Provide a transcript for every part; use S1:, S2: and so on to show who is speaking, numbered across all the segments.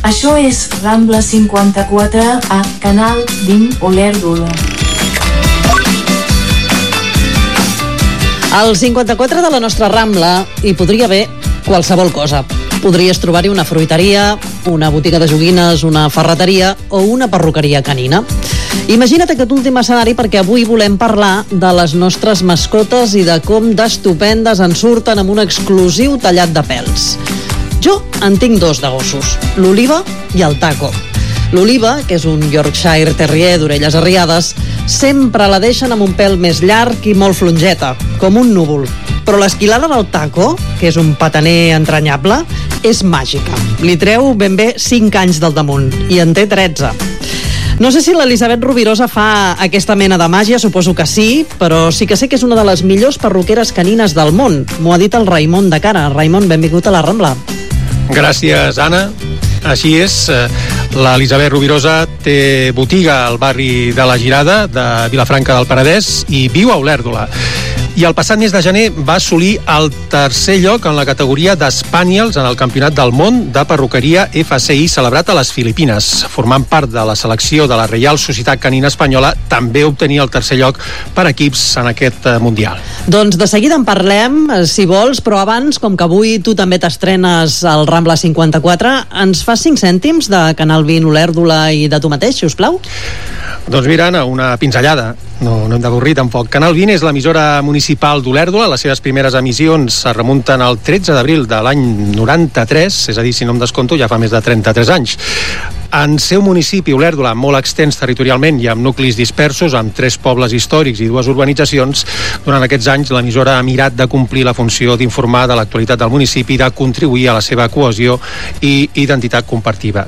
S1: Això és Rambla 54 a Canal 20 Olèrdola.
S2: Al 54 de la nostra Rambla hi podria haver qualsevol cosa. Podries trobar-hi una fruiteria, una botiga de joguines, una ferreteria o una perruqueria canina. Imagina't aquest últim escenari perquè avui volem parlar de les nostres mascotes i de com d'estupendes en surten amb un exclusiu tallat de pèls. Jo en tinc dos de gossos, l'Oliva i el Taco. L'Oliva, que és un Yorkshire Terrier d'orelles arriades, sempre la deixen amb un pèl més llarg i molt flongeta, com un núvol. Però l'esquilada del Taco, que és un pataner entranyable, és màgica. Li treu ben bé 5 anys del damunt i en té 13. No sé si l'Elisabet Rovirosa fa aquesta mena de màgia, suposo que sí, però sí que sé que és una de les millors perruqueres canines del món. M'ho ha dit el Raimon de Cara. Raimon, benvingut a la Rambla.
S3: Gràcies, Anna. Així és, l'Elisabet Rovirosa té botiga al barri de la Girada, de Vilafranca del Penedès, i viu a Olèrdola. I el passat mes de gener va assolir el 3è lloc en la categoria d'Spaniels en el Campionat del Món de Perruqueria FCI celebrat a les Filipines. Formant part de la selecció de la Reial Societat Canina Espanyola, també obtenia el 3è lloc per equips en aquest Mundial.
S2: Doncs de seguida en parlem, si vols, però abans, com que avui tu també t'estrenes al Rambla 54, ens fas 5 cèntims de Canal 20 Olèrdola i de tu mateix, si us plau?
S3: Doncs mira, Anna, una pinzellada. No hem d'avorrir tampoc. Canal 20 és l'emissora municipal d'Olèrdola. Les seves primeres emissions es remunten al 13 d'abril de l'any 93, és a dir, si no em descompto, ja fa més de 33 anys. En seu municipi, Olèrdola, molt extens territorialment i amb nuclis dispersos, amb 3 pobles històrics i 2 urbanitzacions, durant aquests anys l'emissora ha mirat de complir la funció d'informar de l'actualitat del municipi i de contribuir a la seva cohesió i identitat compartida.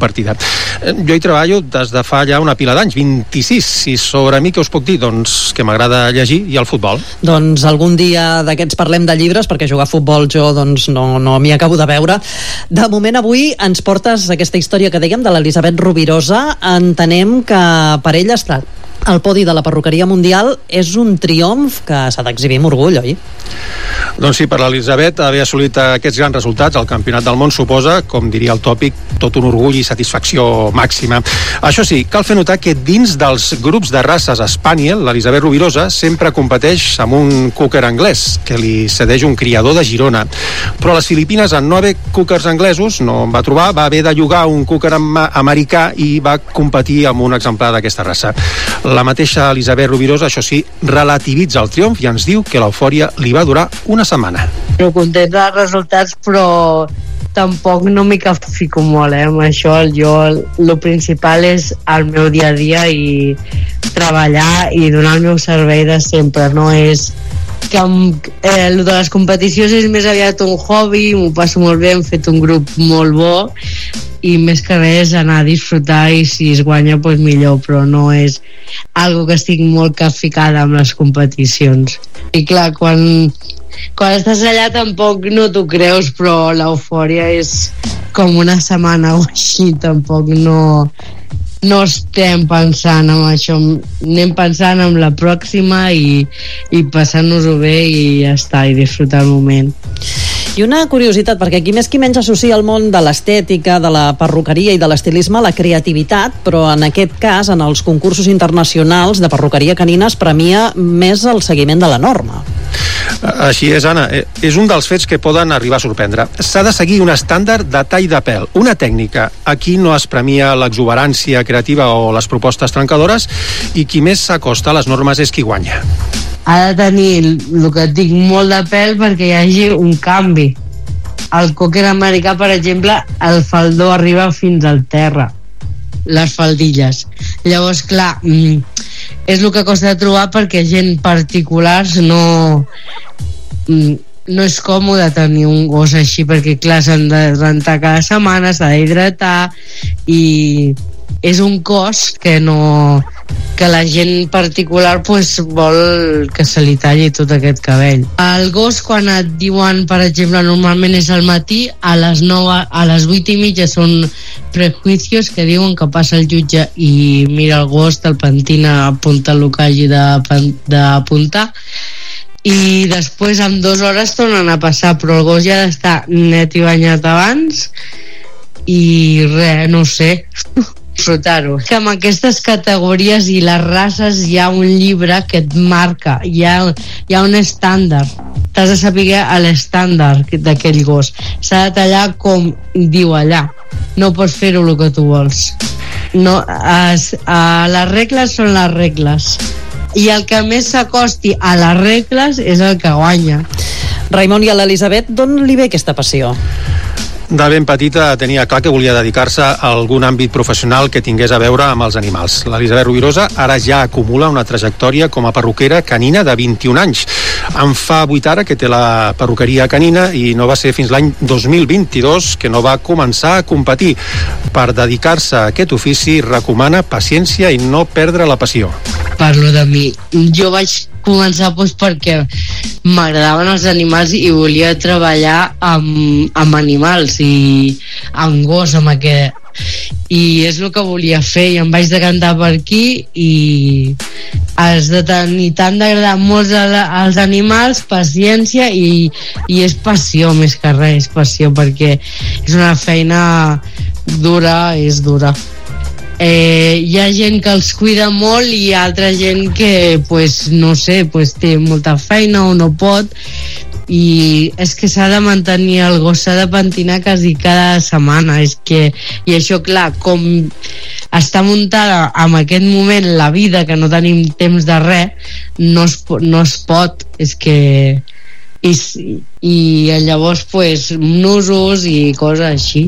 S3: Jo hi treballo des de fa ja una pila d'anys, 26, i sobre mi què us puc dir? Doncs que m'agrada llegir i el futbol.
S2: Doncs algun dia d'aquests parlem de llibres, perquè jugar a futbol jo doncs no m'hi acabo de veure. De moment avui ens portes aquesta història que dèiem de l'Elisabet Rovirosa. Entenem que per ella estar al podi de la perruqueria mundial és un triomf que s'ha d'exhibir amb orgull, oi?
S3: Doncs sí, per l'Elisabet haver assolit aquests grans resultats al Campionat del Món suposa, com diria el tòpic, tot un orgull i satisfacció màxima. Això sí, cal fer notar que dins dels grups de races Spaniel, l'Elisabet Rovirosa sempre competeix amb un cúquer anglès, que li cedeix un criador de Girona. Però a les Filipines, en no haver cúquers anglesos, no en va trobar, va haver de llogar un cúquer americà i va competir amb un exemplar d'aquesta raça. La mateixa Elisabet Rovirosa, això sí, relativitza el triomf i ens diu que l'eufòria li va durar una setmana.
S4: No content dels resultats, però tampoc no m'hi fico molt, amb això. Jo, el principal és el meu dia a dia i treballar i donar el meu servei de sempre. No és que el de les competicions és més aviat un hobby, m'ho passo molt bé, hem fet un grup molt bo i més que res anar a disfrutar, i si es guanya doncs millor, però no és algo que estic molt capficada amb les competicions. I clar, quan estàs allà tampoc no t'ho creus, però l'eufòria és com una setmana o així, tampoc no estem pensant en això, anem pensant en la pròxima i passant-nos-ho bé i ja està, i disfrutar el moment.
S2: I una curiositat, perquè aquí més qui menys associa el món de l'estètica, de la perruqueria i de l'estilisme a la creativitat, però en aquest cas, en els concursos internacionals de perruqueria canina es premia més el seguiment de la norma.
S3: Així és, Anna. És un dels fets que poden arribar a sorprendre. S'ha de seguir un estàndard de tall de pèl, una tècnica. Aquí no es premia l'exuberància creativa o les propostes trencadores, i qui més s'acosta a les normes és qui guanya.
S4: Ha de tenir, el que et dic, molt de pèl perquè hi hagi un canvi. El cúquer americà, per exemple, el faldó arriba fins al terra, les faldilles. Llavors, clar, és el que costa de trobar perquè gent particulars no és còmode tenir un gos així, perquè clar, s'han de rentar cada setmana, s'ha d'hidratar, i és un cost que la gent particular vol que se li talli tot aquest cabell. El gos, quan et diuen, per exemple, normalment és al matí, a les 8:30 són prejuicios, que diuen que passa el jutge i mira el gos, te'l pentina, apunta el que hagi d'apuntar, i després en 2 hores tornen a passar, però el gos ja ha d'estar net i banyat abans, i res, no sé, disfrutar-ho. Que amb aquestes categories i les races hi ha un llibre que et marca, hi ha un estàndard. T'has de saber l'estàndard d'aquell gos. S'ha de tallar com diu allà. No pots fer-ho el que tu vols. No, les regles són les regles. I el que més s'acosti a les regles és el que guanya.
S2: Raimon, i a l'Elisabet, d'on li ve aquesta passió?
S3: De ben petita tenia clar que volia dedicar-se a algun àmbit professional que tingués a veure amb els animals. L'Elisabet Rovirosa ara ja acumula una trajectòria com a perruquera canina de 21 anys. En fa 8 ara que té la perruqueria canina i no va ser fins l'any 2022 que no va començar a competir. Per dedicar-se a aquest ofici recomana paciència i no perdre la passió.
S4: Parlo de mi. Jo vaig començar perquè m'agradaven els animals i volia treballar amb animals i amb gos, i és el que volia fer i em vaig decantar per aquí i has de tenir tant d'agradar molts als animals, paciència i és passió més que res, és passió perquè és una feina dura, és dura. Hi ha gent que els cuida molt i hi ha altra gent que no sé, té molta feina o no pot i és que s'ha de mantenir el gos, s'ha de pentinar quasi cada setmana, i això clar, com està muntada en aquest moment la vida que no tenim temps de res, no es pot, és que i llavors nusos i coses així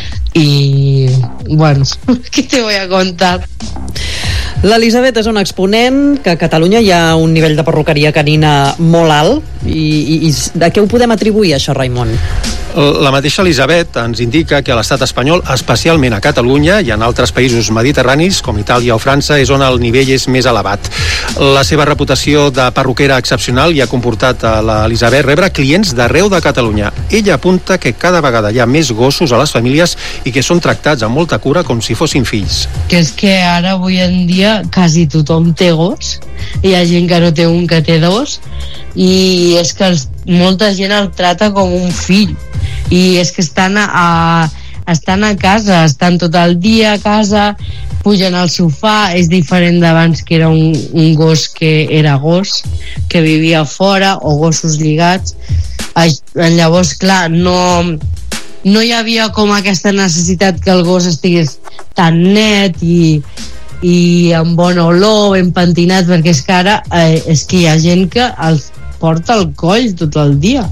S4: i bueno, què te voy a contar?
S2: L'Elisabet és un exponent que a Catalunya hi ha un nivell de perruqueria canina molt alt i de què ho podem atribuir això, Raimon?
S3: La mateixa Elisabet ens indica que a l'estat espanyol, especialment a Catalunya i en altres països mediterranis com Itàlia o França, és on el nivell és més elevat. La seva reputació de perruquera excepcional hi ha comportat a l'Elisabet rebre clients d'arreu de Catalunya. Ella apunta que cada vegada hi ha més gossos a les famílies i que són tractats amb molta cura com si fossin fills.
S4: Que és que ara avui en dia quasi tothom té gos, hi ha gent que no té un, que té dos, i és que molta gent el trata com un fill i és que estan a casa, estan tot el dia a casa, pugen al sofà. És diferent d'abans, que era un gos que era gos, que vivia fora, o gossos lligats. Llavors, clar, no hi havia com aquesta necessitat que el gos estigués tan net i amb bona olor, ben pentinat, perquè és que ara és que hi ha gent que els porta al coll tot el dia.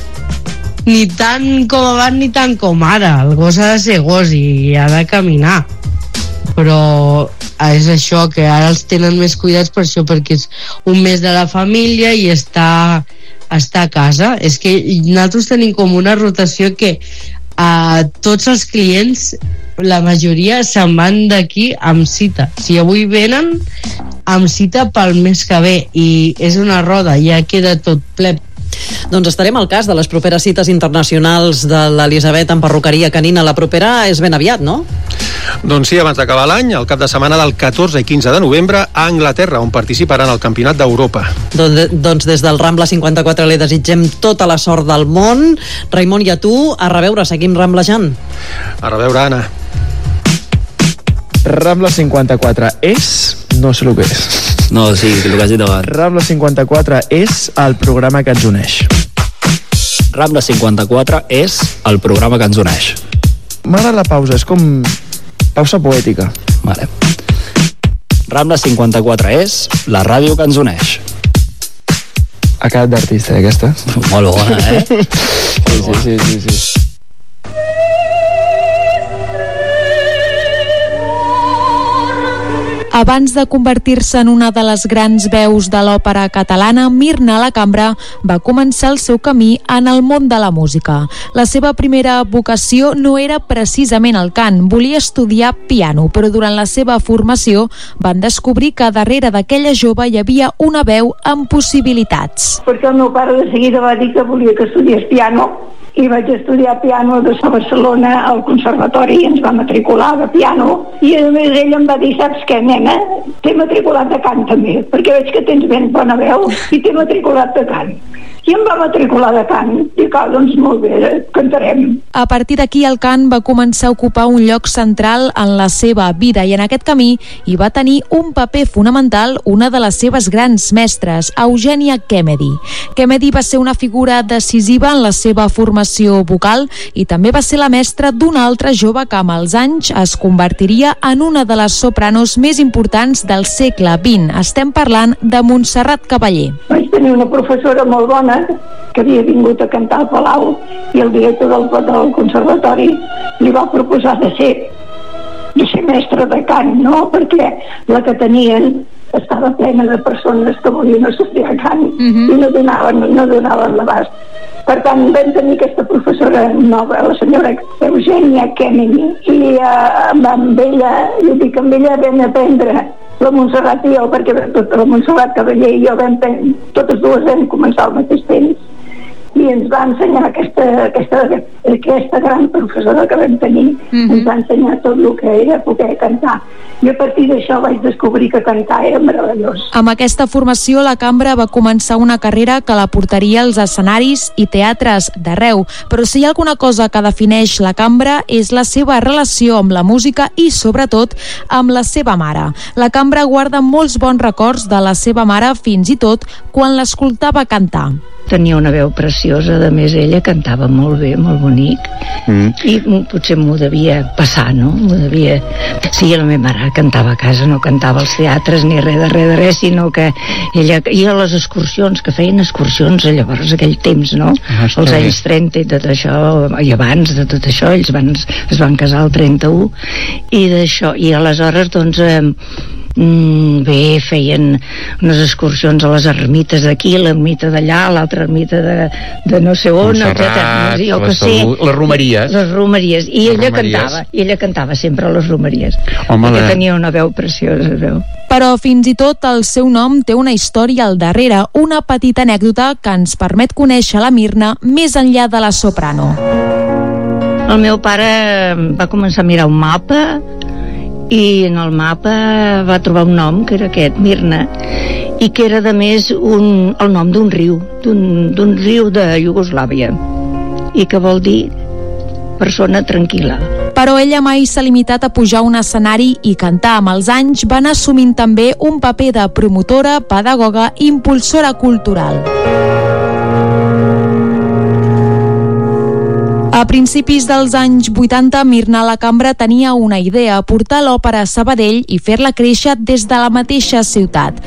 S4: Ni tant com abans ni tant com ara. El gos ha de ser gos i ha de caminar, però és això, que ara els tenen més cuidats per això, perquè és un mes de la família i està a casa. És que nosaltres tenim com una rotació que a tots els clients, la majoria se'n van d'aquí amb cita. Si avui venen amb cita pel mes que ve i és una roda, ja queda tot ple.
S2: Doncs estarem al cas de les properes cites internacionals de l'Elisabet en perruqueria canina. La propera és ben aviat, no?
S3: Doncs sí, abans d'acabar l'any, el cap de setmana del 14 i 15 de novembre a Anglaterra, on participaran al Campionat d'Europa.
S2: Doncs des del Rambla 54 li desitgem tota la sort del món. Raimon, i a tu, a reveure, seguim ramblejant.
S3: A reveure, Anna.
S5: Rambla 54 és... no sé el que és.
S6: No, sí, el que has dit abans.
S5: Rambla 54 és el programa que ens uneix.
S6: Rambla 54 és el programa que ens uneix.
S5: M'agrada la pausa, és com pausa poètica.
S6: Vale. Rambla 54 és la ràdio que ens uneix.
S5: Ha quedat d'artista, aquesta?
S6: Molt bona,
S5: Sí.
S7: Abans de convertir-se en una de les grans veus de l'òpera catalana, Mirna La Cambra va començar el seu camí en el món de la música. La seva primera vocació no era precisament el cant, volia estudiar piano, però durant la seva formació van descobrir que darrere d'aquella jove hi havia una veu amb possibilitats.
S8: Perquè el meu pare de seguida va dir que volia que estudiés piano, i vaig estudiar piano a Barcelona al conservatori i ens va matricular de piano, i a més ell em va dir, saps què, nena, t'he matriculat de cant també, perquè veig que tens ben bona veu i t'he matriculat de cant. i em va matricular de cant. Dic, doncs molt bé, cantarem.
S7: A partir d'aquí el cant va començar a ocupar un lloc central en la seva vida i en aquest camí hi va tenir un paper fonamental una de les seves grans mestres, Eugènia Kennedy. Kennedy va ser una figura decisiva en la seva formació vocal i també va ser la mestra d'una altra jove que amb els anys es convertiria en una de les sopranos més importants del segle XX. Estem parlant de Montserrat Cavaller.
S8: Vaig tenir una professora molt bona que havia vingut a cantar al Palau i el director del conservatori li va proposar de ser mestra de cant, no? Perquè la que tenien estava plena de persones que volien estudiar cant i no donaven l'abast. Per tant, vam tenir aquesta professora nova, la senyora Eugènia Kennedy, i amb ella vam aprendre, la Montserrat i jo, perquè la Montserrat Cavaller i jo totes dues vam començar al mateix temps, i ens va ensenyar aquesta gran professora que vam tenir, ens va ensenyar tot el que era poder cantar. I a partir d'això vaig descobrir que cantar era meravellós.
S7: Amb aquesta formació, la cambra va començar una carrera que la portaria als escenaris i teatres d'arreu. Però si hi ha alguna cosa que defineix la cambra és la seva relació amb la música i, sobretot, amb la seva mare. La cambra guarda molts bons records de la seva mare, fins i tot quan l'escoltava cantar.
S9: Tenia una veu preciosa, a més ella cantava molt bé, molt bonic, i potser m'ho devia passar, no? Sí, la meva mare cantava a casa, no cantava als teatres ni res, sinó que ella, i a les excursions, que feien excursions llavors, aquell temps, no? Els anys 30 i tot això, i abans de tot això, ells es van casar al 31, i aleshores, doncs, feien unes excursions a les ermites d'aquí, l'ermita d'allà, l'altra ermita de no sé on,
S10: Montserrat, les romeries.
S9: I ella cantava sempre a les romeries. Perquè tenia una veu preciosa,
S7: Però fins i tot el seu nom té una història al darrere, una petita anècdota que ens permet conèixer la Mirna més enllà de la soprano.
S9: El meu pare va començar a mirar un mapa i en el mapa va trobar un nom que era aquest, Mirna, i que era de més el nom d'un riu de Iugoslàvia, i que vol dir persona tranquil·la.
S7: Però ella mai s'ha limitat a pujar a un escenari i cantar. Amb els anys va anar assumint també un paper de promotora, pedagoga i impulsora cultural. A principis dels anys 80, Mirna la Cambra tenia una idea, portar l'òpera a Sabadell i fer-la créixer des de la mateixa ciutat.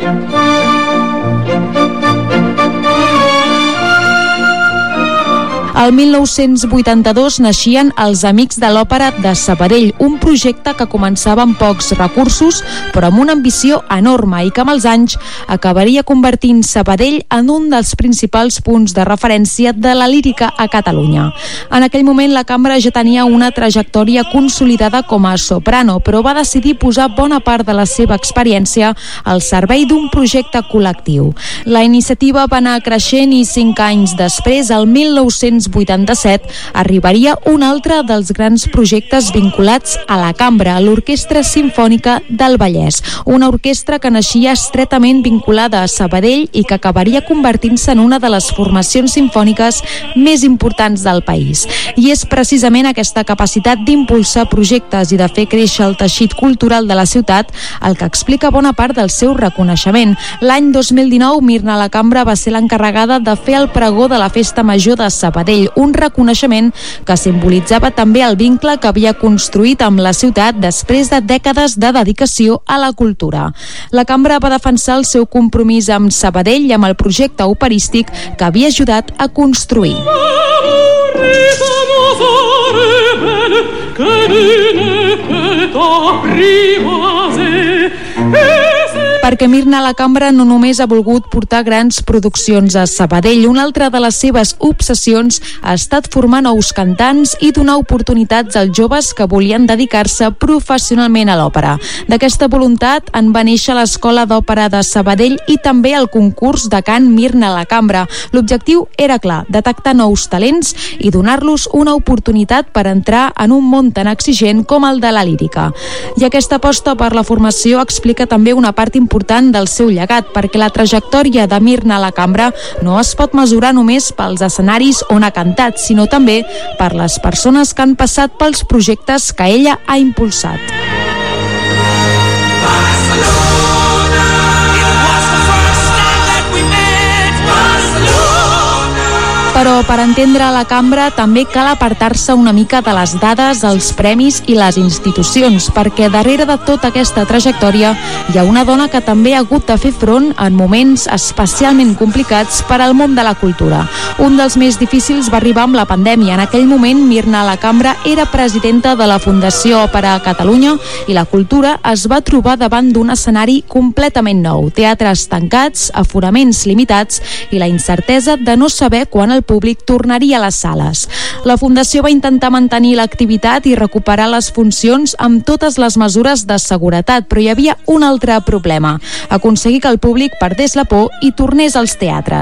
S7: El 1982 naixien els Amics de l'Òpera de Sabadell, un projecte que començava amb pocs recursos, però amb una ambició enorme i que amb els anys acabaria convertint Sabadell en un dels principals punts de referència de la lírica a Catalunya. En aquell moment la cambra ja tenia una trajectòria consolidada com a soprano, però va decidir posar bona part de la seva experiència al servei d'un projecte col·lectiu. La iniciativa va anar creixent i 5 anys després, el 1987, arribaria un altre dels grans projectes vinculats a la cambra, l'Orquestra Simfònica del Vallès, una orquestra que naixia estretament vinculada a Sabadell i que acabaria convertint-se en una de les formacions simfòniques més importants del país. I és precisament aquesta capacitat d'impulsar projectes i de fer créixer el teixit cultural de la ciutat el que explica bona part del seu reconeixement. L'any 2019, Mirna la Cambra va ser l'encarregada de fer el pregó de la Festa Major de Sabadell, un reconeixement que simbolitzava també el vincle que havia construït amb la ciutat després de dècades de dedicació a la cultura. La cambra va defensar el seu compromís amb Sabadell i amb el projecte operístic que havia ajudat a construir. Perquè Mirna la Cambra no només ha volgut portar grans produccions a Sabadell, una altra de les seves obsessions ha estat formar nous cantants i donar oportunitats als joves que volien dedicar-se professionalment a l'òpera. D'aquesta voluntat en va néixer l'Escola d'Òpera de Sabadell i també el concurs de cant Mirna la Cambra. L'objectiu era clar, detectar nous talents i donar-los una oportunitat per entrar en un món tan exigent com el de la lírica. I aquesta aposta per la formació explica també una part important important del seu llegat, perquè la trajectòria de Mirna a la cambra no es pot mesurar només pels escenaris on ha cantat, sinó també per les persones que han passat pels projectes que ella ha impulsat. Però per entendre la cambra també cal apartar-se una mica de les dades, els premis i les institucions, perquè darrere de tota aquesta trajectòria hi ha una dona que també ha hagut de fer front en moments especialment complicats per al món de la cultura. Un dels més difícils va arribar amb la pandèmia. En aquell moment, Mirna a la cambra era presidenta de la Fundació Òpera Catalunya i la cultura es va trobar davant d'un escenari completament nou. Teatres tancats, aforaments limitats i la incertesa de no saber quan el públic tornaria a les sales. La Fundació va intentar mantenir l'activitat i recuperar les funcions amb totes les mesures de seguretat, però hi havia un altre problema: aconseguir que el públic perdés la por i tornés als teatres.